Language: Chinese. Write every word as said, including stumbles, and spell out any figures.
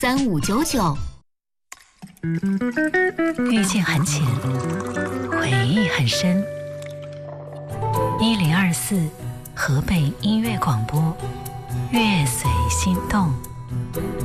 三五九九。 遇见很浅，回忆很深。一零二四河北音乐广播，乐随心动。